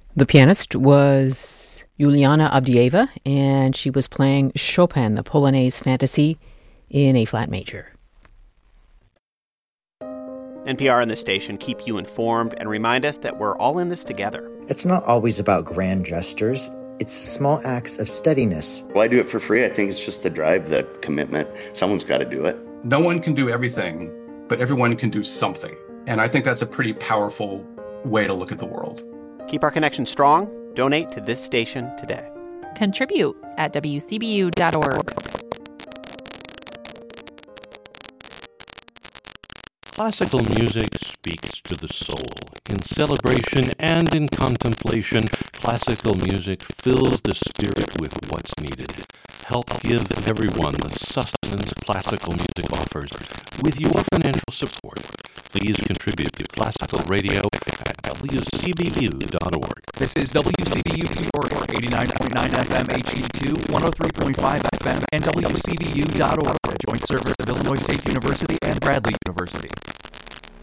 The pianist was Yuliana Abdieva, and she was playing Chopin, the Polonaise Fantasy, in A flat major. NPR and the station keep you informed and remind us that we're all in this together. It's not always about grand gestures. It's small acts of steadiness. Well, I do it for free. I think it's just the drive, the commitment. Someone's got to do it. No one can do everything, but everyone can do something. And I think that's a pretty powerful way to look at the world. Keep our connection strong. Donate to this station today. Contribute at WCBU.org. Classical music speaks to the soul. In celebration and in contemplation, classical music fills the spirit with what's needed. Help give everyone the sustenance classical music offers with your financial support. Please contribute to classical radio at WCBU.org. This is WCBU New York, 89.9 FM HD2, 103.5 FM, and WCBU.org, a joint service of Illinois State University and Bradley University.